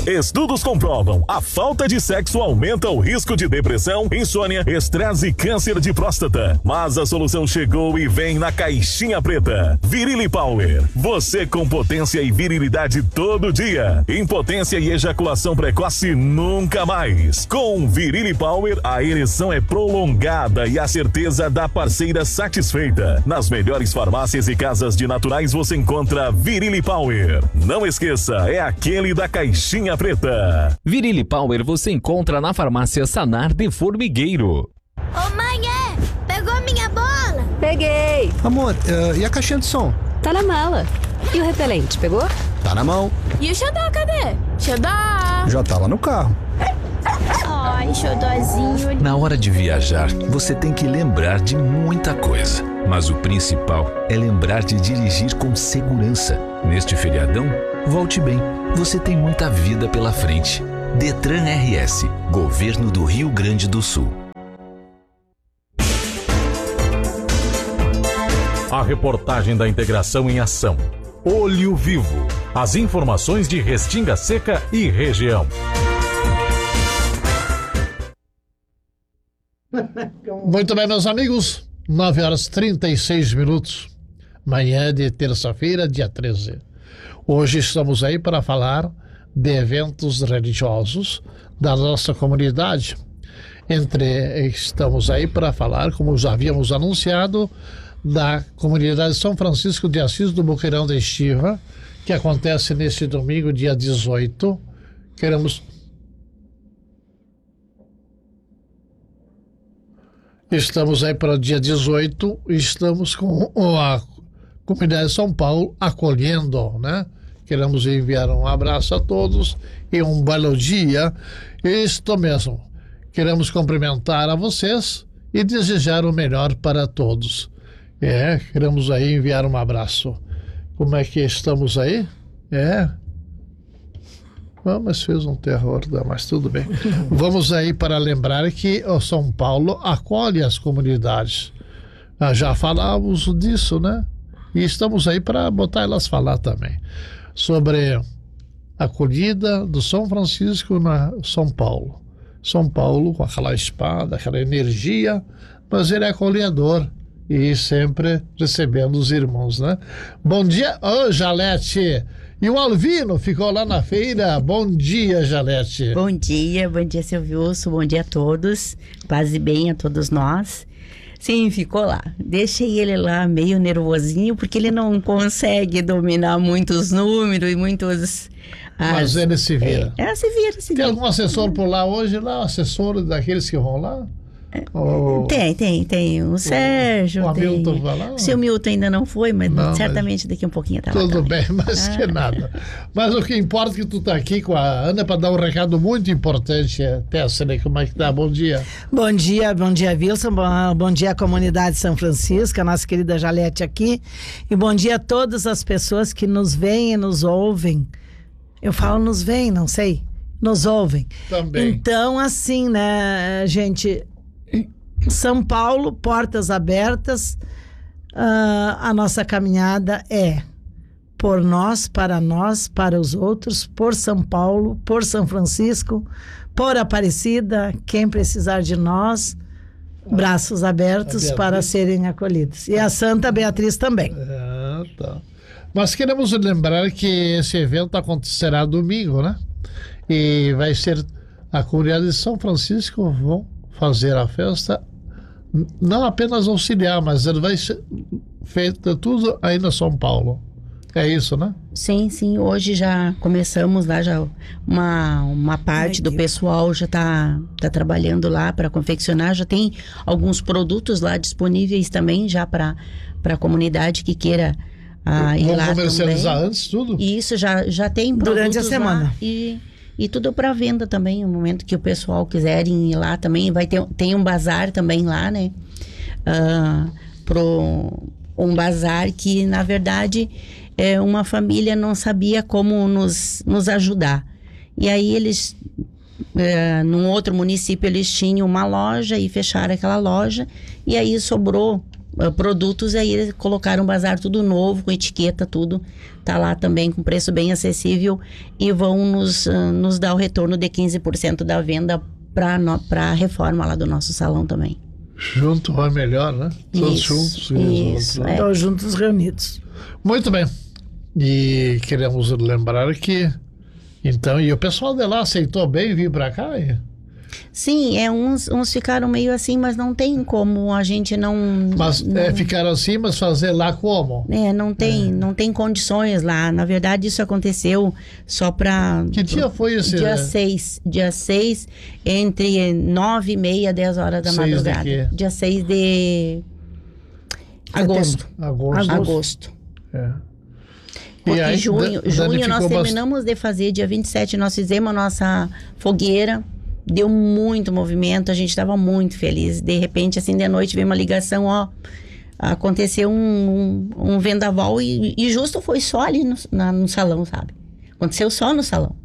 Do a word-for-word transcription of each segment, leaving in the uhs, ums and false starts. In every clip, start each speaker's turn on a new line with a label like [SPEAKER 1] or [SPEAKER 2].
[SPEAKER 1] Estudos comprovam a falta de sexo aumenta o risco de depressão, insônia, estresse e câncer de próstata. Mas a solução chegou e vem na caixinha preta. Virili Power. Você com potência e virilidade todo dia. Impotência e ejaculação precoce nunca mais. Com Virili Power, a ereção é prolongada e a certeza da parceira satisfeita. Nas melhores farmácias e casas de naturais você encontra Virili Power. Não esqueça, é aquele da caixinha preta.
[SPEAKER 2] Virili Power você encontra na farmácia Sanar de Formigueiro.
[SPEAKER 3] Ô mãe, é, pegou minha bola?
[SPEAKER 4] Peguei.
[SPEAKER 5] Amor, uh, e a caixinha de som?
[SPEAKER 4] Tá na mala. E o repelente, pegou?
[SPEAKER 5] Tá na mão.
[SPEAKER 3] E o xodó, cadê? Xodó!
[SPEAKER 5] Já tá lá no carro.
[SPEAKER 3] Ai, xodózinho.
[SPEAKER 6] Na hora de viajar, você tem que lembrar de muita coisa. Mas o principal é lembrar de dirigir com segurança. Neste feriadão, volte bem. Você tem muita vida pela frente. Detran R S, Governo do Rio Grande do Sul.
[SPEAKER 7] A reportagem da integração em ação. Olho Vivo. As informações de Restinga Seca e região.
[SPEAKER 8] Muito bem, meus amigos. nove horas e trinta e seis minutos. Manhã de terça-feira, dia treze. Hoje estamos aí para falar de eventos religiosos da nossa comunidade. Entre estamos aí para falar, como já havíamos anunciado, da comunidade São Francisco de Assis do Boqueirão da Estiva, que acontece neste domingo, dia dezoito. Queremos Estamos aí para o dia dezoito, estamos com a comunidade de São Paulo acolhendo, né? Queremos enviar um abraço a todos e um belo dia. Isto mesmo, queremos cumprimentar a vocês e desejar o melhor para todos. É, queremos aí enviar um abraço. Como é que estamos aí? É... Ah, mas fez um terror, mas tudo bem. Vamos aí para lembrar que o São Paulo acolhe as comunidades. Ah, já falávamos disso, né? E estamos aí para botar elas falar também. Sobre a acolhida do São Francisco na São Paulo. São Paulo com aquela espada, aquela energia, mas ele é acolhedor e sempre recebendo os irmãos, né? Bom dia, ô Jalete! E o Alvino ficou lá na feira. Bom dia, Jalete.
[SPEAKER 9] Bom dia, bom dia, seu Wilson. Bom dia a todos. Paz e bem a todos nós. Sim, ficou lá. Deixei ele lá meio nervosinho, porque ele não consegue dominar muitos números e muitos...
[SPEAKER 8] Mas ele se vira.
[SPEAKER 9] É, é se vira, se vira.
[SPEAKER 8] Tem algum assessor por lá hoje? Lá, assessor daqueles que vão lá?
[SPEAKER 9] Oh, tem, tem, tem. O Sérgio,
[SPEAKER 8] o, o
[SPEAKER 9] tem.
[SPEAKER 8] Hamilton vai lá?
[SPEAKER 9] O seu Milton ainda não foi, mas
[SPEAKER 8] não,
[SPEAKER 9] certamente
[SPEAKER 8] mas
[SPEAKER 9] daqui a um pouquinho tá lá.
[SPEAKER 8] Tudo
[SPEAKER 9] também.
[SPEAKER 8] bem, mas ah. que nada. Mas o que importa é que tu tá aqui com a Ana para dar um recado muito importante. Tessene, como é que tá? Bom dia.
[SPEAKER 10] Bom dia, bom dia, Wilson. Bom, bom dia, comunidade São Francisco, a nossa querida Jalete aqui. E bom dia a todas as pessoas que nos veem e nos ouvem. Eu falo nos veem, não sei. Nos ouvem.
[SPEAKER 8] Também.
[SPEAKER 10] Então, assim, né, gente... São Paulo, portas abertas. Uh, a nossa caminhada é por nós, para nós, para os outros, por São Paulo, por São Francisco, por Aparecida, quem precisar de nós, braços abertos para serem acolhidos. E a Santa Beatriz também.
[SPEAKER 8] Ah, tá. Mas queremos lembrar que esse evento acontecerá domingo, né? E vai ser a comunidade de São Francisco vão fazer a festa, não apenas auxiliar, mas ele vai ser feito tudo aí na São Paulo. É isso, né?
[SPEAKER 9] Sim, sim. Hoje já começamos lá, já uma, uma parte do pessoal já está tá trabalhando lá para confeccionar. Já tem alguns produtos lá disponíveis também já para a comunidade que queira ah, ir lá.
[SPEAKER 8] Vamos comercializar
[SPEAKER 9] também.
[SPEAKER 8] Antes tudo?
[SPEAKER 9] E isso já, já tem produtos
[SPEAKER 10] durante a semana.
[SPEAKER 9] Lá e E tudo para venda também, no momento que o pessoal quiserem ir lá também, vai ter, tem um bazar também lá, né? Uh, pro, um bazar que, na verdade, é, uma família não sabia como nos, nos ajudar. E aí eles, uh, num outro município, eles tinham uma loja e fecharam aquela loja, e aí sobrou uh, produtos, aí eles colocaram um bazar tudo novo, com etiqueta, tudo. Tá lá também com preço bem acessível e vão nos, uh, nos dar o retorno de quinze por cento da venda para a reforma lá do nosso salão também.
[SPEAKER 8] Junto vai melhor, né? Todos
[SPEAKER 9] Isso,
[SPEAKER 8] juntos.
[SPEAKER 9] isso,
[SPEAKER 8] outros,
[SPEAKER 9] é.
[SPEAKER 10] Todos juntos reunidos.
[SPEAKER 8] Muito bem. E queremos lembrar que, então, e o pessoal de lá aceitou bem vir para cá? E...
[SPEAKER 9] Sim, é, uns, uns ficaram meio assim, mas não tem como a gente não...
[SPEAKER 8] Mas
[SPEAKER 9] não,
[SPEAKER 8] é, ficaram assim, mas fazer lá como?
[SPEAKER 9] É, não tem,
[SPEAKER 8] É.
[SPEAKER 9] não tem condições lá. Na verdade, isso aconteceu só para...
[SPEAKER 8] Que dia foi esse?
[SPEAKER 9] Dia seis. Dia seis, entre nove e meia, dez horas da
[SPEAKER 8] Seis de
[SPEAKER 9] madrugada.
[SPEAKER 8] quê?
[SPEAKER 9] Dia seis de agosto.
[SPEAKER 8] Agosto.
[SPEAKER 9] Agosto.
[SPEAKER 8] É.
[SPEAKER 9] Porque
[SPEAKER 8] E aí,
[SPEAKER 9] junho,
[SPEAKER 8] da-
[SPEAKER 9] junho
[SPEAKER 8] danificou
[SPEAKER 9] nós
[SPEAKER 8] bast-
[SPEAKER 9] terminamos de fazer, dia vinte e sete nós fizemos a nossa fogueira, deu muito movimento, a gente estava muito feliz. De repente, assim, de noite veio uma ligação, ó, aconteceu um, um, um vendaval e, e justo foi só ali no, na- no salão, sabe? Aconteceu só no salão.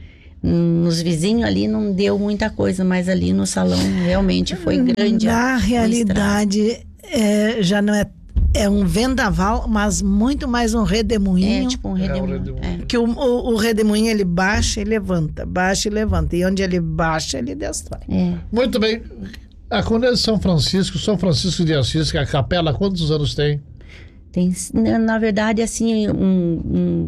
[SPEAKER 9] Nos vizinhos ali não deu muita coisa, mas ali no salão realmente foi grande. a-
[SPEAKER 10] Na
[SPEAKER 9] o
[SPEAKER 10] realidade, é, já não é, é um vendaval, mas muito mais um redemoinho.
[SPEAKER 9] É, tipo um redemoinho. É.
[SPEAKER 10] Que o, o, o redemoinho, ele baixa e levanta, baixa e levanta. E onde ele baixa, ele destrói.
[SPEAKER 9] É.
[SPEAKER 8] Muito bem. A comunidade de São Francisco, São Francisco de Assis, que é a capela, quantos anos tem?
[SPEAKER 9] Tem, na na verdade, assim, um... um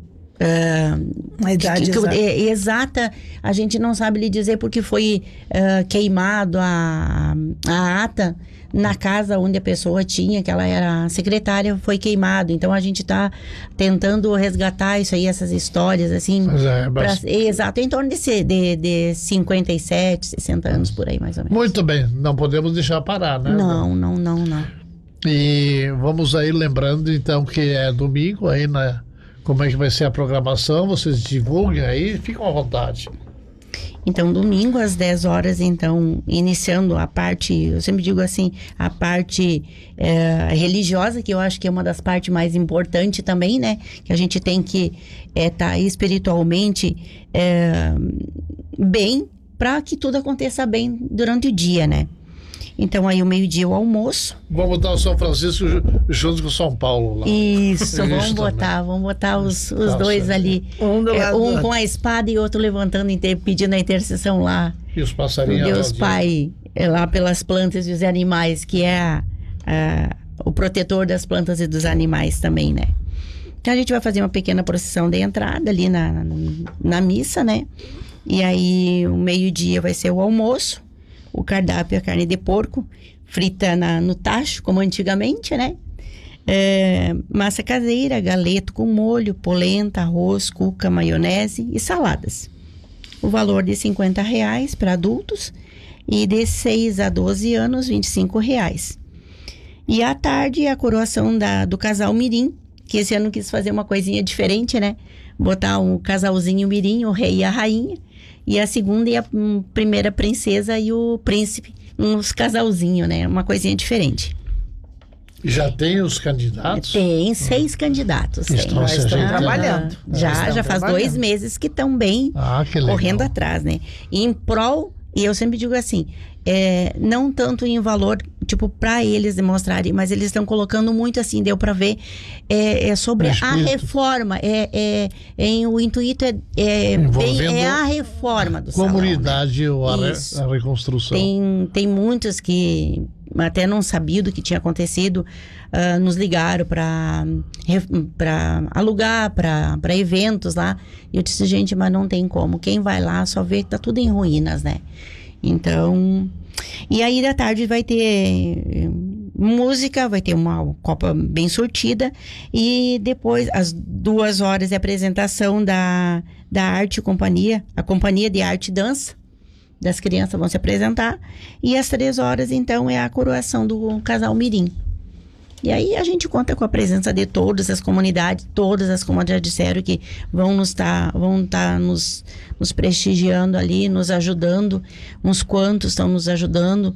[SPEAKER 9] é,
[SPEAKER 10] Uma idade
[SPEAKER 9] que- que-
[SPEAKER 10] exata.
[SPEAKER 9] é, exata, a gente não sabe lhe dizer porque foi é, queimado a, a ata na casa onde a pessoa tinha, que ela era secretária, foi queimado. Então a gente está tentando resgatar isso aí, essas histórias, assim.
[SPEAKER 8] Mas é,
[SPEAKER 9] pra-
[SPEAKER 8] mas-
[SPEAKER 9] exato, em torno de, se- de, de cinquenta e sete, sessenta anos por aí, mais ou menos.
[SPEAKER 8] Muito bem. Não podemos deixar parar, né?
[SPEAKER 9] Não, não, não, não.
[SPEAKER 8] E vamos aí lembrando, então, que é domingo aí, né? Como é que vai ser a programação? Vocês divulguem aí, ficam à vontade.
[SPEAKER 9] Então, domingo às dez horas, então, iniciando a parte, eu sempre digo assim, a parte eh, religiosa, que eu acho que é uma das partes mais importantes também, né? Que a gente tem que estar espiritualmente eh, bem para que tudo aconteça bem durante o dia, né? Então, aí o meio-dia o almoço.
[SPEAKER 8] Vamos botar o São Francisco ju- junto com o São Paulo lá.
[SPEAKER 9] Isso, vamos
[SPEAKER 8] também.
[SPEAKER 9] botar, vamos botar os, os
[SPEAKER 8] Tá
[SPEAKER 9] dois
[SPEAKER 8] certo.
[SPEAKER 9] ali.
[SPEAKER 10] Um do
[SPEAKER 9] É,
[SPEAKER 10] lado do
[SPEAKER 9] um
[SPEAKER 10] outro.
[SPEAKER 9] com a espada e outro levantando, inter- pedindo a intercessão lá.
[SPEAKER 8] E os passarinhos.
[SPEAKER 9] Deus
[SPEAKER 8] atrás
[SPEAKER 9] Pai, é lá pelas plantas e os animais, que é a- a- o protetor das plantas e dos animais também, né? Então a gente vai fazer uma pequena procissão de entrada ali na, na, na missa, né? E aí o meio-dia vai ser o almoço, o cardápio é a carne de porco, frita na, no tacho, como antigamente, né? É, massa caseira, galeto com molho, polenta, arroz, cuca, maionese e saladas. O valor de cinquenta reais para adultos e de seis a doze anos, vinte e cinco reais. E à tarde, a coroação da, do casal Mirim, que esse ano quis fazer uma coisinha diferente, né? Botar um casalzinho Mirim, o rei e a rainha, e a segunda e a hum, primeira princesa e o príncipe, uns casalzinhos, né? Uma coisinha diferente.
[SPEAKER 8] E já tem os candidatos?
[SPEAKER 9] Tem seis candidatos. tem.
[SPEAKER 8] Estão se ajeitando.
[SPEAKER 10] trabalhando.
[SPEAKER 9] Já,
[SPEAKER 10] Estão
[SPEAKER 9] já faz
[SPEAKER 10] trabalhando.
[SPEAKER 9] dois meses que estão bem
[SPEAKER 8] Ah, que legal.
[SPEAKER 9] correndo atrás, né? E em prol, e eu sempre digo assim, é, não tanto em valor, tipo, para eles demonstrarem, mas eles estão colocando muito assim, deu para ver, é, é sobre
[SPEAKER 8] O
[SPEAKER 9] a
[SPEAKER 8] espírito.
[SPEAKER 9] reforma, é, é, é, o intuito é, é,
[SPEAKER 8] Envolvendo
[SPEAKER 9] bem- é a reforma do salão, né?
[SPEAKER 8] Comunidade ou a, re-
[SPEAKER 9] Isso.
[SPEAKER 8] a reconstrução.
[SPEAKER 9] Tem, tem muitos que até não sabiam do que tinha acontecido, ah, nos ligaram para para alugar, para eventos lá. E eu disse, gente, mas não tem como. Quem vai lá só vê que tá tudo em ruínas, né? Então, e aí da tarde vai ter eh, música, vai ter uma copa bem sortida e depois às duas horas é a apresentação da, da arte companhia, a companhia de arte e dança das crianças vão se apresentar e às três horas então é a coroação do casal Mirim. E aí a gente conta com a presença de todas as comunidades, todas as como já disseram que vão nos estar tá, vão tá nos, nos prestigiando ali, nos ajudando, uns quantos estão nos ajudando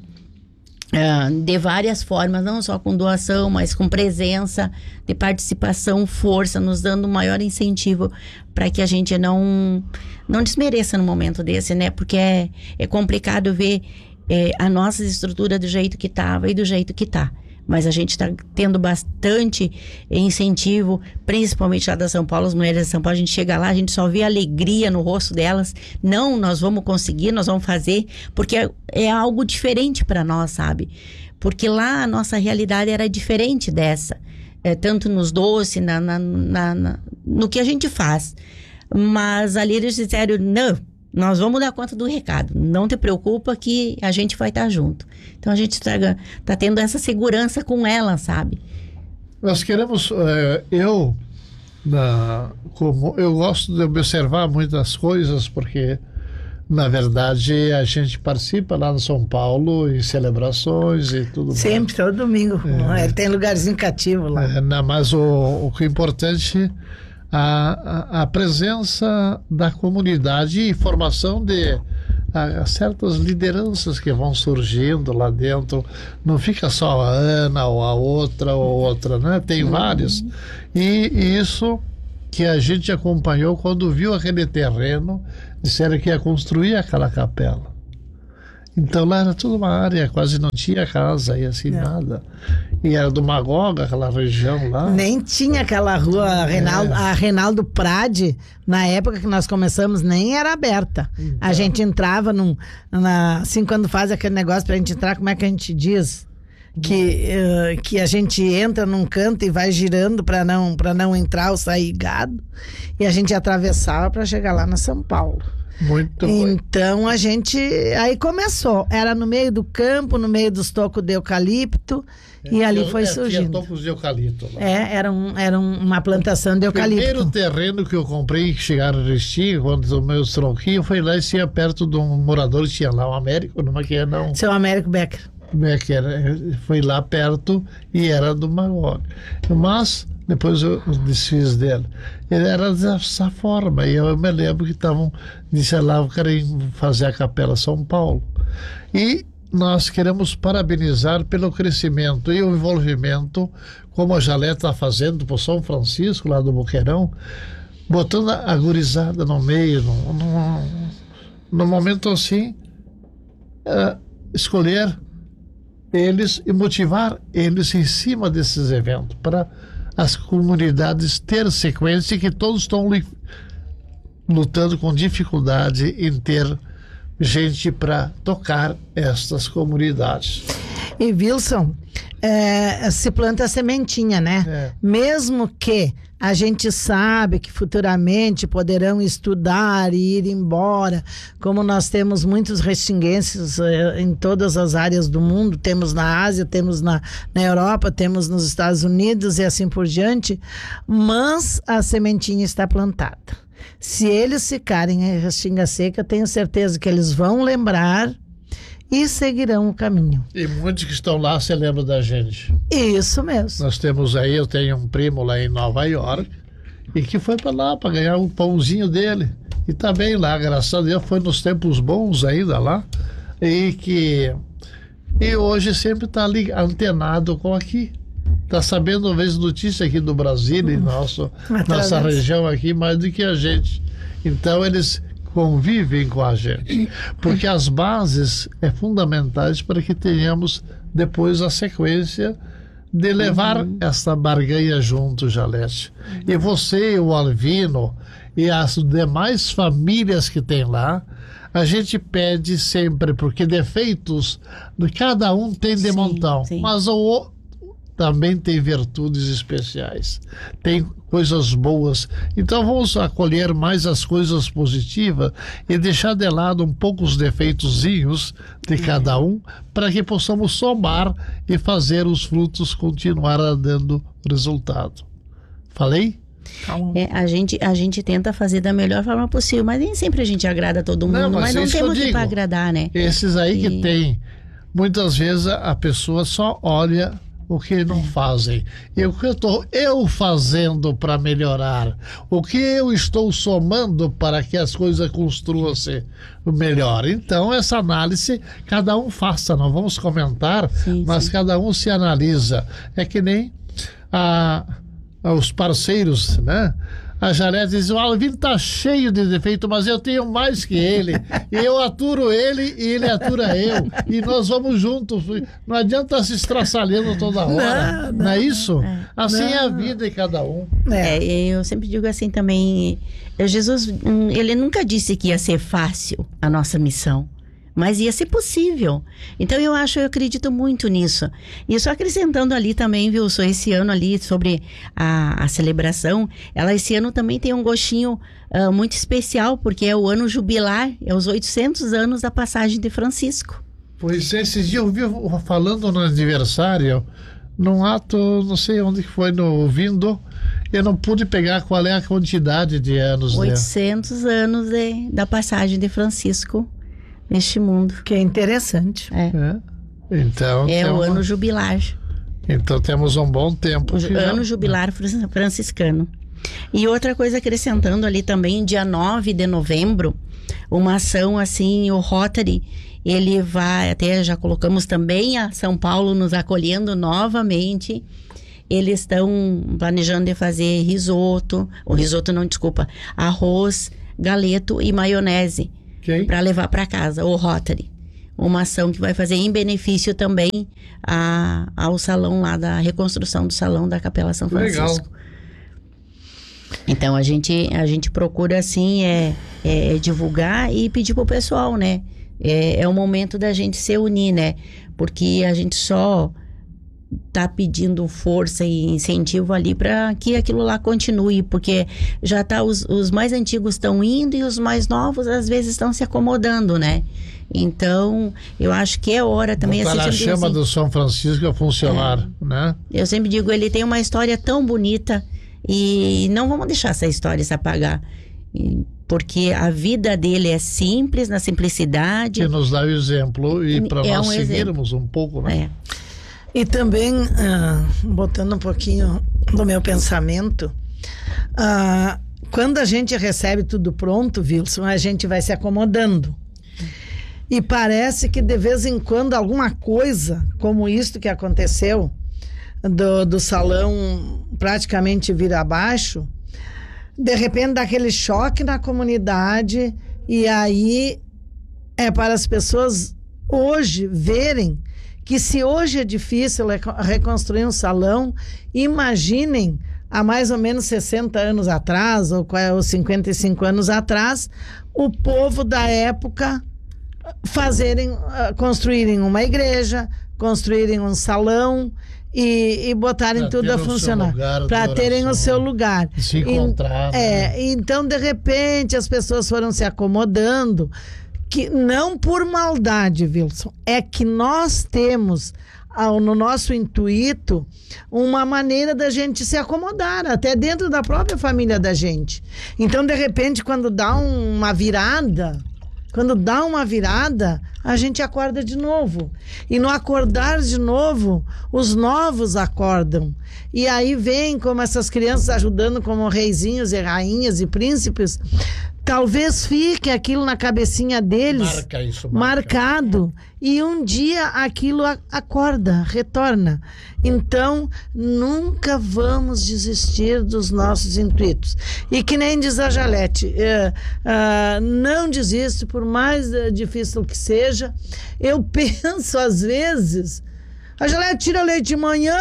[SPEAKER 9] ah, de várias formas, não só com doação, mas com presença, de participação, força, nos dando um maior incentivo para que a gente não, não desmereça no momento desse, né? Porque é, é complicado ver é, a nossa estrutura do jeito que estava e do jeito que está. Mas a gente está tendo bastante incentivo, principalmente lá da São Paulo, as mulheres de São Paulo. A gente chega lá, a gente só vê alegria no rosto delas. Não, nós vamos conseguir, nós vamos fazer, porque é, é algo diferente para nós, sabe? Porque lá a nossa realidade era diferente dessa. É, tanto nos doces, na, na, na, na, no que a gente faz. Mas ali eles disseram, não, nós vamos dar conta do recado. Não te preocupa que a gente vai estar junto. Então a gente está tá tendo essa segurança com ela, sabe?
[SPEAKER 8] Nós queremos, é, eu, na, como eu gosto de observar muitas coisas, porque na verdade a gente participa lá no São Paulo em celebrações e tudo mais.
[SPEAKER 10] Sempre, todo domingo. É. Tem lugarzinho cativo lá.
[SPEAKER 8] É, não, mas o, o que é importante a, a, a presença da comunidade e formação de a, a certas lideranças que vão surgindo lá dentro. Não fica só a Ana ou a outra ou outra, né? Tem uhum. várias. E, e isso que a gente acompanhou quando viu aquele terreno, disseram que ia construir aquela capela. Então lá era tudo uma área, quase não tinha casa e assim não. nada. E era do Magoga, aquela região lá.
[SPEAKER 10] Nem tinha aquela rua, Reinaldo, é. a Reinaldo Prade, na época que nós começamos, nem era aberta. Então. A gente entrava num, na, assim, quando faz aquele negócio pra gente entrar, como é que a gente diz? Que, uh, que a gente entra num canto e vai girando para não, para não entrar ou sair gado. E a gente atravessava para chegar lá na São Paulo.
[SPEAKER 8] Muito
[SPEAKER 10] Então a gente aí começou, era no meio do campo, no meio dos tocos de eucalipto, é, e ali foi é, surgindo.
[SPEAKER 8] Tinha tocos de eucalipto lá.
[SPEAKER 10] É, era, um, era um, uma plantação de eucalipto.
[SPEAKER 8] O primeiro terreno que eu comprei, que chegaram a Restinga, quando os meus tronquinhos, foi lá e tinha perto de um morador que tinha lá, um Américo, não é que é não.
[SPEAKER 10] Seu Américo Becker.
[SPEAKER 8] Becker, foi lá perto e era do Magoga. Mas depois eu desfiz dele. Ele era dessa forma, e eu me lembro que estavam, disse lá, querem fazer a Capela São Paulo. E nós queremos parabenizar pelo crescimento e o envolvimento, como a Jalé está fazendo por São Francisco, lá do Boqueirão, botando a gurizada no meio, no, no, no momento assim, uh, escolher eles e motivar eles em cima desses eventos, para as comunidades ter sequência, que todos estão lutando com dificuldade em ter gente para tocar estas comunidades.
[SPEAKER 10] E Wilson, é, se planta a sementinha, né? É. Mesmo que a gente sabe que futuramente poderão estudar e ir embora, como nós temos muitos restinguenses eh, em todas as áreas do mundo, temos na Ásia, temos na, na Europa, temos nos Estados Unidos e assim por diante, mas a sementinha está plantada. Se eles ficarem em Restinga Seca, tenho certeza que eles vão lembrar e seguirão o caminho.
[SPEAKER 8] E muitos que estão lá se lembram da gente.
[SPEAKER 10] Isso mesmo.
[SPEAKER 8] Nós temos aí, eu tenho um primo lá em Nova York, e que foi para lá para ganhar um pãozinho dele. E tá bem lá, graças a Deus, foi nos tempos bons ainda lá. E que e hoje sempre está ali antenado com aqui. Está sabendo, às vezes, notícia aqui do Brasil e nosso, nossa região aqui, mais do que a gente. Então eles convivem com a gente, porque as bases é fundamentais para que tenhamos depois a sequência de levar uhum. essa barganha junto, Jalete. Uhum. E você, o Alvino e as demais famílias que tem lá, a gente pede sempre, porque defeitos cada um tem de sim, montão, sim. mas o outro também tem virtudes especiais, tem coisas boas. Então vamos acolher mais as coisas positivas e deixar de lado um pouco os defeitozinhos de cada um, para que possamos somar e fazer os frutos continuar dando resultado. Falei?
[SPEAKER 9] É, a, gente, a gente tenta fazer da melhor forma possível, mas nem sempre a gente agrada todo mundo, não, mas, mas não temos que para agradar, né?
[SPEAKER 8] Esses aí e... que tem, muitas vezes a pessoa só olha o que não fazem. E o que eu estou eu fazendo para melhorar? O que eu estou somando para que as coisas construam-se melhor? Então, essa análise, cada um faça, não vamos comentar, sim, mas sim. cada um se analisa. É que nem a, os parceiros, né? A Janete diz, o Alvino tá cheio de defeito, mas eu tenho mais que ele. Eu aturo ele e ele atura eu. E nós vamos juntos. Não adianta se estraçalhando toda hora. Não, não, não é isso? É. Assim não. É a vida de cada um.
[SPEAKER 9] É, eu sempre digo assim também, Jesus, ele nunca disse que ia ser fácil a nossa missão. Mas ia ser possível. Então eu acho, eu acredito muito nisso. E só acrescentando ali também, viu, só esse ano ali sobre a, a celebração, ela esse ano também tem um gostinho uh, muito especial, porque é o ano jubilar, é os oitocentos anos da passagem de Francisco.
[SPEAKER 8] Pois é, esses dias eu vi falando no aniversário, num ato, não sei onde foi, no ouvindo, eu não pude pegar qual é a quantidade de anos.
[SPEAKER 9] oitocentos
[SPEAKER 8] né?
[SPEAKER 9] anos de, da passagem de Francisco neste mundo.
[SPEAKER 10] Que é interessante.
[SPEAKER 9] É,
[SPEAKER 8] é. Então,
[SPEAKER 9] é
[SPEAKER 8] temos...
[SPEAKER 9] o ano jubilar.
[SPEAKER 8] Então temos um bom tempo.
[SPEAKER 9] O ano jubilar franciscano. E outra coisa, acrescentando ali também, dia nove de novembro, uma ação assim, o Rotary, ele vai, até já colocamos também a São Paulo nos acolhendo novamente. Eles estão planejando de fazer risoto, ou risoto não, desculpa, arroz, galeto e maionese. Okay. Para levar para casa, o Rotary. Uma ação que vai fazer em benefício também a, ao salão lá da reconstrução do salão da Capela São Francisco. Legal. Então a gente, a gente procura assim é, é, divulgar e pedir pro pessoal, né? É, é o momento da gente se unir, né? Porque a gente só tá pedindo força e incentivo ali para que aquilo lá continue, porque já tá os, os mais antigos estão indo e os mais novos às vezes estão se acomodando, né? Então eu acho que é hora também
[SPEAKER 8] botar a chama assim, do São Francisco a funcionar, é, né?
[SPEAKER 9] Eu sempre digo, ele tem uma história tão bonita e não vamos deixar essa história se apagar, porque a vida dele é simples, na simplicidade,
[SPEAKER 8] que nos dá o exemplo e para é nós um seguirmos exemplo. Um pouco, né?
[SPEAKER 10] É. E também, uh, botando um pouquinho do meu pensamento, uh, quando a gente recebe tudo pronto, Wilson, a gente vai se acomodando. E parece que de vez em quando alguma coisa, como isto que aconteceu, do, do salão praticamente vir abaixo, de repente dá aquele choque na comunidade, e aí é para as pessoas hoje verem que se hoje é difícil reconstruir um salão, imaginem há mais ou menos sessenta anos atrás, ou, ou cinquenta e cinco anos atrás, o povo da época fazerem, construírem uma igreja, construírem um salão e, e botarem pra tudo a funcionar, para terem o seu lugar.
[SPEAKER 8] Se encontrar.
[SPEAKER 10] E, é, então, de repente, as pessoas foram se acomodando, que não por maldade, Wilson, é que nós temos ao, no nosso intuito uma maneira da gente se acomodar, até dentro da própria família da gente. Então, de repente, quando dá um, uma virada, quando dá uma virada, a gente acorda de novo. E no acordar de novo, os novos acordam. E aí vem como essas crianças ajudando como reizinhos e rainhas e príncipes. Talvez fique aquilo na cabecinha deles,
[SPEAKER 8] marca isso, marca.
[SPEAKER 10] marcado, e um dia aquilo acorda, retorna. Então, nunca vamos desistir dos nossos intuitos. E que nem diz a Jalete, é, é, não desiste, por mais é, difícil que seja. Eu penso, às vezes, a Jalete tira leite de manhã,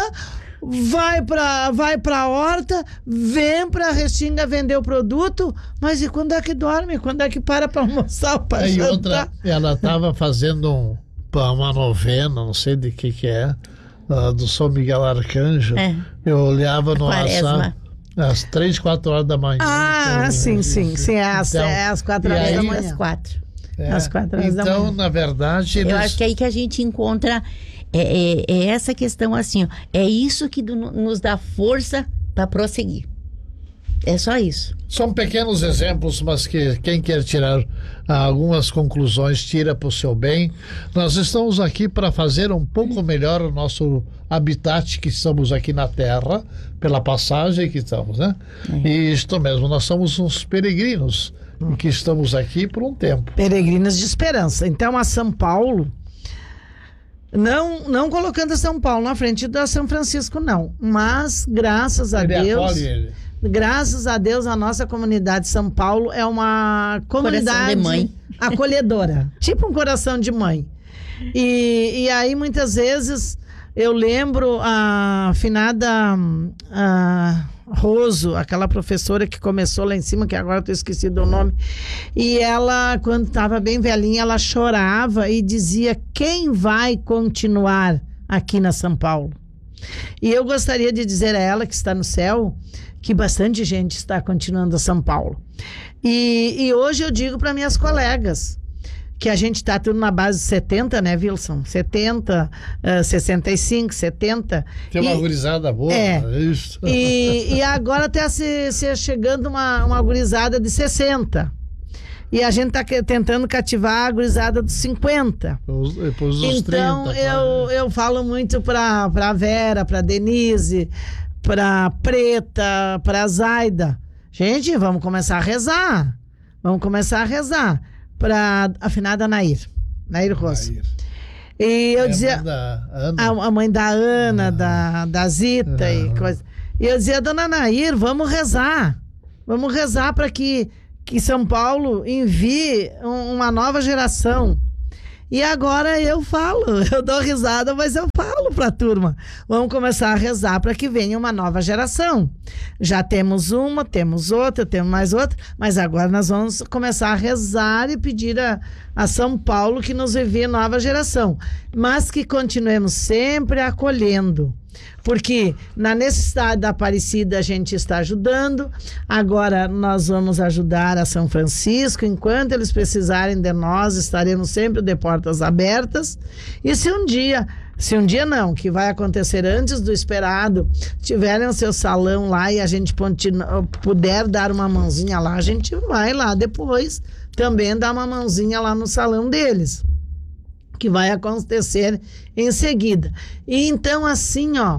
[SPEAKER 10] vai para vai para a horta, vem para a Restinga vender o produto, mas e quando é que dorme? Quando é que para para almoçar, para
[SPEAKER 8] jantar?
[SPEAKER 10] E
[SPEAKER 8] outra, ela estava fazendo um, uma novena, não sei de que que é, uh, do São Miguel Arcanjo. É. Eu olhava no WhatsApp às três, quatro horas da manhã.
[SPEAKER 10] Ah, então, sim, sim, sim, é às, então, é às quatro horas aí, da manhã.
[SPEAKER 9] Às quatro.
[SPEAKER 8] É,
[SPEAKER 10] às quatro horas
[SPEAKER 8] então,
[SPEAKER 10] da manhã.
[SPEAKER 8] Então, na verdade...
[SPEAKER 9] Eu
[SPEAKER 8] eles...
[SPEAKER 9] acho que é aí que a gente encontra... É, é, é essa questão assim, ó, é isso que do, nos dá força para prosseguir. É só isso.
[SPEAKER 8] São pequenos exemplos, mas que quem quer tirar ah, algumas conclusões, tira para o seu bem. Nós estamos aqui para fazer um pouco melhor o nosso habitat, que estamos aqui na Terra, pela passagem que estamos, né? É. E isto mesmo, nós somos uns peregrinos hum. que estamos aqui por um tempo.
[SPEAKER 10] Peregrinos de esperança. Então, a São Paulo, Não, não colocando São Paulo na frente da São Francisco, não. Mas, graças a
[SPEAKER 8] ele
[SPEAKER 10] Deus...
[SPEAKER 8] Acolhe ele.
[SPEAKER 10] graças a Deus, a nossa comunidade de São Paulo é uma comunidade
[SPEAKER 9] de mãe.
[SPEAKER 10] acolhedora, tipo um coração de mãe. E, e aí, muitas vezes, eu lembro a afinada a Roso, aquela professora que começou lá em cima, que agora eu estou esquecido o nome, e ela, quando estava bem velhinha, ela chorava e dizia: quem vai continuar aqui na São Paulo? E eu gostaria de dizer a ela, que está no céu, que bastante gente está continuando a São Paulo. E, e hoje eu digo para minhas colegas que a gente está tudo na base de setenta, né, Wilson? setenta, uh, sessenta e cinco, setenta.
[SPEAKER 8] Tem uma
[SPEAKER 10] e,
[SPEAKER 8] gurizada boa.
[SPEAKER 10] É.
[SPEAKER 8] Isso.
[SPEAKER 10] E, e agora está se, se chegando uma, uma gurizada de sessenta. E a gente está tentando cativar a gurizada dos cinquenta.
[SPEAKER 8] Depois, depois dos
[SPEAKER 10] então,
[SPEAKER 8] trinta,
[SPEAKER 10] eu, eu falo muito para a Vera, para a Denise, para a Preta, para a Zaida. Gente, vamos começar a rezar. Vamos começar a rezar. Para a afinada Nair, Nair Rosa.
[SPEAKER 8] Nair.
[SPEAKER 10] E eu
[SPEAKER 8] é
[SPEAKER 10] dizia,
[SPEAKER 8] a mãe da Ana,
[SPEAKER 10] a, a mãe da Ana,
[SPEAKER 8] ah.
[SPEAKER 10] da, da Zita ah. e coisa. E eu dizia: dona Nair, vamos rezar, vamos rezar para que, que São Paulo envie um, uma nova geração. E agora eu falo, eu dou risada, mas eu falo para a turma: vamos começar a rezar para que venha uma nova geração. Já temos uma, temos outra, temos mais outra, mas agora nós vamos começar a rezar e pedir a, a São Paulo que nos envie nova geração, mas que continuemos sempre acolhendo. Porque na necessidade da Aparecida a gente está ajudando. Agora nós vamos ajudar a São Francisco. Enquanto eles precisarem de nós, estaremos sempre de portas abertas. E se um dia, se um dia não, que vai acontecer antes do esperado, tiverem o seu salão lá e a gente puder dar uma mãozinha lá, a gente vai lá depois também dar uma mãozinha lá no salão deles, que vai acontecer em seguida. E então, assim, ó,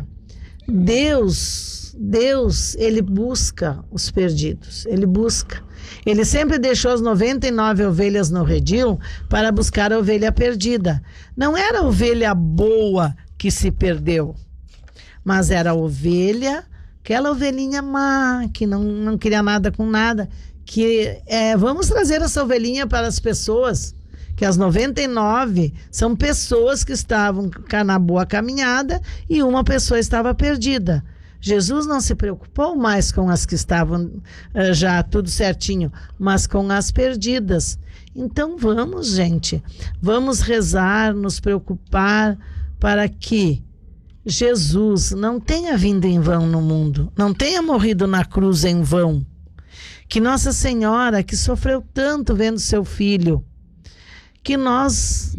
[SPEAKER 10] Deus, Deus, ele busca os perdidos, ele busca. Ele sempre deixou as noventa e nove ovelhas no redil para buscar a ovelha perdida. Não era a ovelha boa que se perdeu, mas era a ovelha, aquela ovelhinha má, que não, não queria nada com nada, que é, vamos trazer essa ovelhinha para as pessoas, que as noventa e nove são pessoas que estavam na boa caminhada e uma pessoa estava perdida. Jesus não se preocupou mais com as que estavam uh, já tudo certinho, mas com as perdidas. Então vamos, gente, vamos rezar, nos preocupar para que Jesus não tenha vindo em vão no mundo, não tenha morrido na cruz em vão. Que Nossa Senhora, que sofreu tanto vendo seu filho, que nós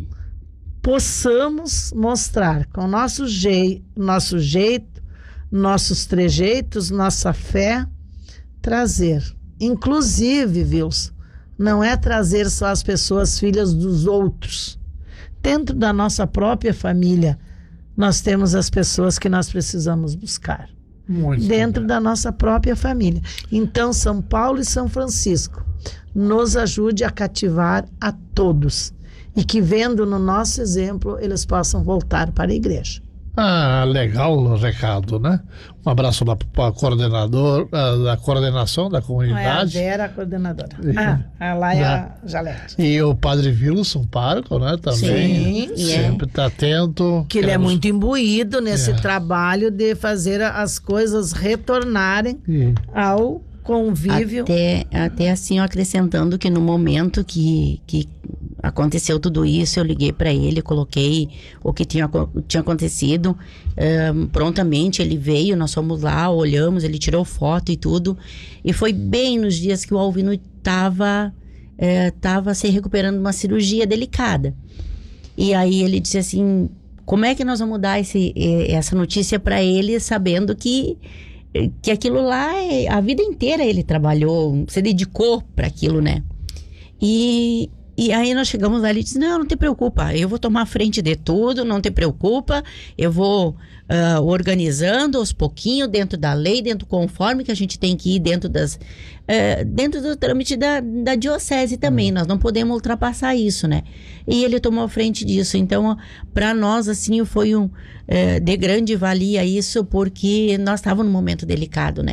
[SPEAKER 10] possamos mostrar com nosso, jei, nosso jeito, nossos trejeitos, nossa fé, trazer. Inclusive, Wilson, não é trazer só as pessoas filhas dos outros. Dentro da nossa própria família, nós temos as pessoas que nós precisamos buscar. Muito dentro bem. Da nossa própria família. Então, São Paulo e São Francisco, nos ajude a cativar a todos. E que, vendo no nosso exemplo, eles possam voltar para a igreja.
[SPEAKER 8] Ah, legal o recado, né? Um abraço lá para o coordenador, da coordenação da comunidade.
[SPEAKER 10] É a Vera, a coordenadora. Ah, a Laia Jalete.
[SPEAKER 8] E o padre Wilson Parco, né? Também.
[SPEAKER 10] Sim,
[SPEAKER 8] sempre está é. atento.
[SPEAKER 10] Que ele é muito imbuído nesse é. trabalho de fazer as coisas retornarem Sim. ao convívio.
[SPEAKER 9] Até, até assim, acrescentando que no momento que, que aconteceu tudo isso, eu liguei para ele, coloquei o que tinha, tinha acontecido. Um, prontamente ele veio, nós fomos lá, olhamos, ele tirou foto e tudo. E foi bem nos dias que o Alvino estava é, tava se recuperando de uma cirurgia delicada. E aí ele disse assim: como é que nós vamos dar esse, essa notícia para ele, sabendo que que aquilo lá, a vida inteira ele trabalhou, se dedicou para aquilo, né? E, e aí nós chegamos lá e ele disse: não, não te preocupa, eu vou tomar frente de tudo, não te preocupa, eu vou uh, organizando aos pouquinhos, dentro da lei, dentro do conforme que a gente tem que ir dentro das uh, dentro do trâmite da, da diocese também, nós não podemos ultrapassar isso, né? E ele tomou frente disso. Então, para nós, assim, foi um uh, de grande valia isso, porque nós estávamos num momento delicado, né?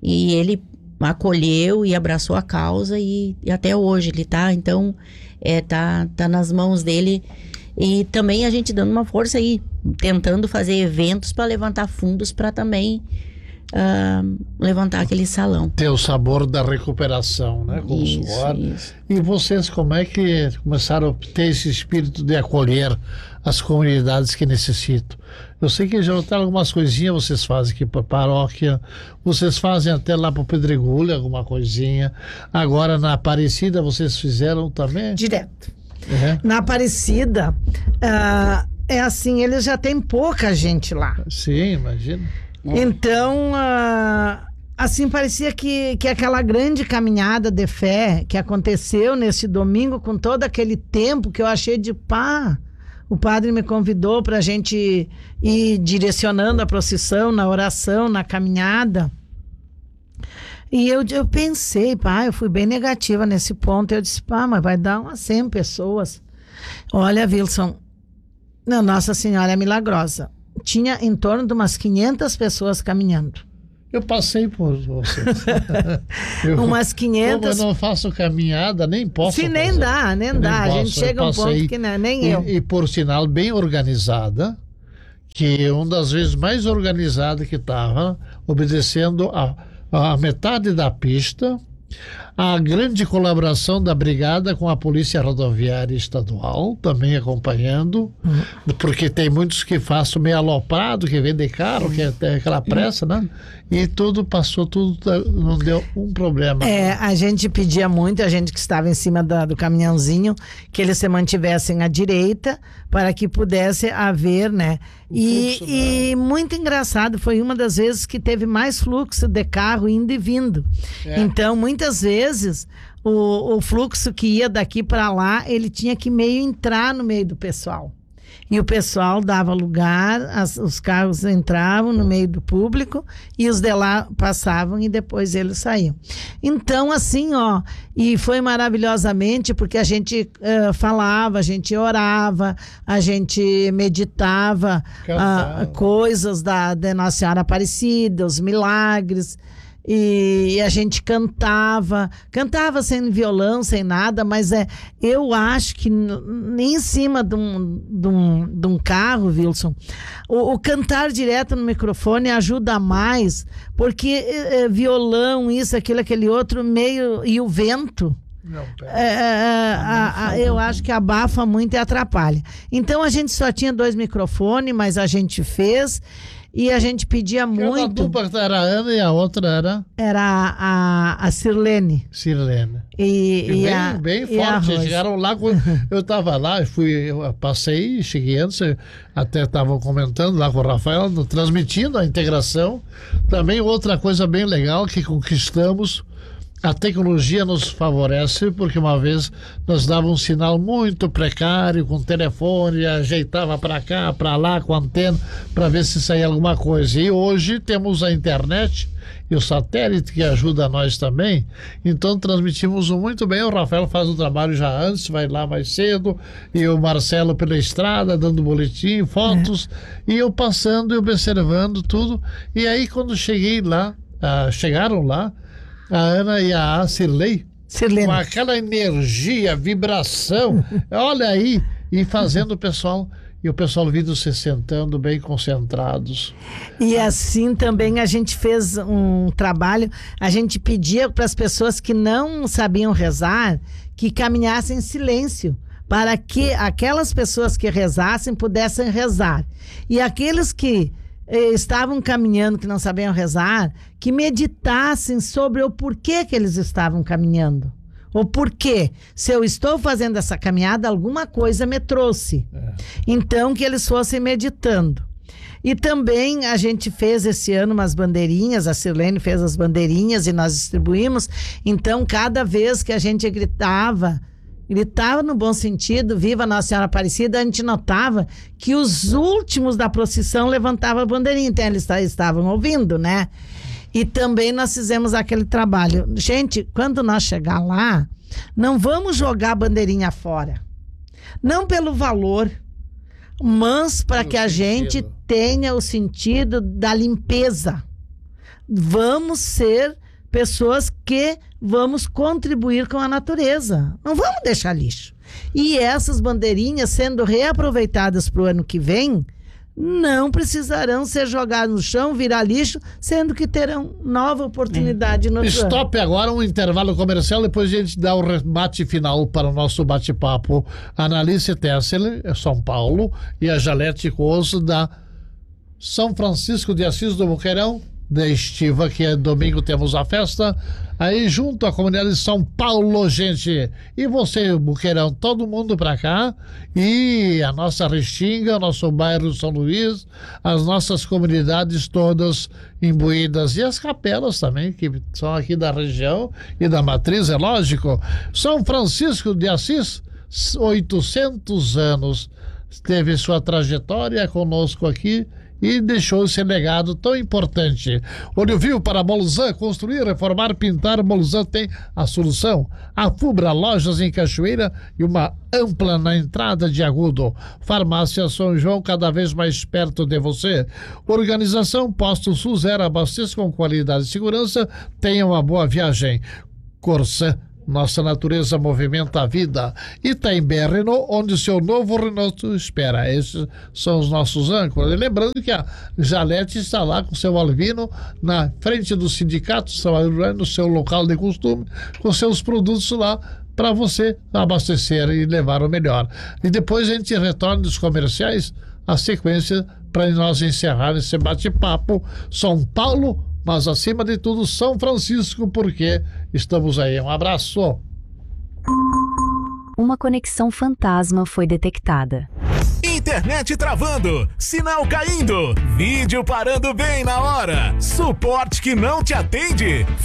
[SPEAKER 9] E ele acolheu e abraçou a causa e, e até hoje ele tá, então, é, tá, tá nas mãos dele. E também a gente dando uma força aí, tentando fazer eventos para levantar fundos para também uh, levantar aquele salão.
[SPEAKER 8] Ter o sabor da recuperação, né? Com
[SPEAKER 9] Isso,
[SPEAKER 8] o suor.
[SPEAKER 9] isso.
[SPEAKER 8] E vocês, como é que começaram a ter esse espírito de acolher as comunidades que necessitam? Eu sei que já tem algumas coisinhas vocês fazem aqui para paróquia, vocês fazem até lá para o Pedregulho alguma coisinha. Agora na Aparecida vocês fizeram também?
[SPEAKER 10] Direto.
[SPEAKER 8] É.
[SPEAKER 10] Na Aparecida, uh, é assim, eles já tem pouca gente lá.
[SPEAKER 8] Sim, imagina.
[SPEAKER 10] Então, uh, assim, parecia que, que aquela grande caminhada de fé que aconteceu nesse domingo, com todo aquele tempo que eu achei de pá, o padre me convidou para a gente ir direcionando a procissão, na oração, na caminhada. E eu, eu pensei, pá, eu fui bem negativa nesse ponto. Eu disse, pá, mas vai dar umas cem pessoas. Olha, Wilson, não, Nossa Senhora é milagrosa. Tinha em torno de umas quinhentas pessoas caminhando.
[SPEAKER 8] Eu passei por vocês. eu,
[SPEAKER 10] umas quinhentas.
[SPEAKER 8] Como eu não faço caminhada, nem posso
[SPEAKER 10] Sim, nem
[SPEAKER 8] fazer.
[SPEAKER 10] dá, nem, nem dá. Posso. A gente chega a um ponto que não, nem
[SPEAKER 8] e,
[SPEAKER 10] eu.
[SPEAKER 8] E por sinal, bem organizada, que uma das vezes mais organizada que estava, obedecendo a, a metade da pista, a grande colaboração da brigada com a Polícia Rodoviária Estadual, também acompanhando, uhum. porque tem muitos que façam meio aloprado, que vendem carro, que tem aquela pressa, né? E tudo passou, tudo não deu um problema.
[SPEAKER 10] É, a gente pedia muito, a gente que estava em cima da, do caminhãozinho, que eles se mantivessem à direita, para que pudesse haver, né? E, fluxo, e muito engraçado, foi uma das vezes que teve mais fluxo de carro indo e vindo. É. Então, muitas vezes, o, o fluxo que ia daqui para lá, ele tinha que meio entrar no meio do pessoal. E o pessoal dava lugar, as, os carros entravam no meio do público e os de lá passavam e depois eles saíam. Então, assim, ó, e foi maravilhosamente porque a gente uh, falava, a gente orava, a gente meditava uh, coisas da, da Nossa Senhora Aparecida, os milagres. E a gente cantava, cantava sem violão, sem nada, mas é, eu acho que nem em cima de um, de um, de um carro, Wilson, o, o cantar direto no microfone ajuda mais, porque é, violão, isso, aquilo, aquele outro, meio, e o vento, Não, é, é, a, a, eu acho que abafa muito e atrapalha. Então a gente só tinha dois microfones, mas a gente fez. E a gente pedia muito.
[SPEAKER 8] Uma dupla era a Ana e a outra era?
[SPEAKER 10] Era a, a Sirlene.
[SPEAKER 8] Sirlene.
[SPEAKER 10] E, e
[SPEAKER 8] bem,
[SPEAKER 10] a,
[SPEAKER 8] bem
[SPEAKER 10] e
[SPEAKER 8] forte. Chegaram lá, quando eu estava lá, eu fui, eu passei, cheguei antes, até estavam comentando lá com o Rafael, transmitindo a integração. Também outra coisa bem legal que conquistamos. A tecnologia nos favorece, porque uma vez nós dávamos um sinal muito precário com o telefone, ajeitava para cá, para lá, com a antena, para ver se saía alguma coisa. E hoje temos a internet e o satélite que ajuda nós também, então transmitimos muito bem. O Rafael faz o trabalho já antes, vai lá mais cedo, e o Marcelo pela estrada, dando boletim, fotos, é. e eu passando e observando tudo. E aí quando cheguei lá, uh, chegaram lá, a Ana e a Cirlei,
[SPEAKER 10] Cirlene.
[SPEAKER 8] com aquela energia, vibração, olha aí, e fazendo o pessoal, e o pessoal vindo se sentando bem concentrados.
[SPEAKER 10] E assim também a gente fez um trabalho, a gente pedia para as pessoas que não sabiam rezar, que caminhassem em silêncio, para que aquelas pessoas que rezassem pudessem rezar. E aqueles que estavam caminhando, que não sabiam rezar, que meditassem sobre o porquê que eles estavam caminhando. O porquê. Se eu estou fazendo essa caminhada, alguma coisa me trouxe. É. Então, que eles fossem meditando. E também a gente fez esse ano umas bandeirinhas, a Sirlene fez as bandeirinhas e nós distribuímos. Então, cada vez que a gente gritava, gritava no bom sentido, viva Nossa Senhora Aparecida, a gente notava que os últimos da procissão levantavam a bandeirinha, então eles estavam ouvindo, né? E também nós fizemos aquele trabalho. Gente, quando nós chegar lá, não vamos jogar a bandeirinha fora. Não pelo valor, mas para que a gente tenha o sentido da limpeza, vamos ser pessoas que vamos contribuir com a natureza. Não vamos deixar lixo. E essas bandeirinhas sendo reaproveitadas para o ano que vem, não precisarão ser jogadas no chão, virar lixo, sendo que terão nova oportunidade no outro ano.
[SPEAKER 8] Stop agora, um intervalo comercial, depois a gente dá o remate final para o nosso bate-papo. Annalise Tesser, São Paulo, e a Jalete Coso, da São Francisco de Assis do Boqueirão, da Estiva, que é domingo temos a festa, aí junto à comunidade de São Paulo, gente. E você, Boqueirão, todo mundo pra cá, e a nossa Restinga, o nosso bairro São Luís, as nossas comunidades todas imbuídas, e as capelas também, que são aqui da região e da matriz, é lógico. São Francisco de Assis, oitocentos anos, teve sua trajetória conosco aqui, e deixou esse legado tão importante. Olho viu para Molzan, construir, reformar, pintar. Molzan tem a solução. A Fubra, lojas em Cachoeira e uma ampla na entrada de Agudo. Farmácia São João, cada vez mais perto de você. Organização Posto Sul Zero, abasteça com qualidade e segurança. Tenha uma boa viagem. Corsã, nossa natureza movimenta a vida. Itaim-Bié Renault, onde o seu novo Renault espera. Esses são os nossos âncoras. E lembrando que a Jalete está lá com seu Alvino na frente do sindicato, no seu local de costume, com seus produtos lá para você abastecer e levar o melhor. E depois a gente retorna dos comerciais, a sequência para nós encerrar esse bate-papo. São Paulo, mas acima de tudo São Francisco, porque estamos aí. Um abraço.
[SPEAKER 11] Uma conexão fantasma foi detectada.
[SPEAKER 1] Internet travando, sinal caindo, vídeo parando bem na hora, suporte que não te atende.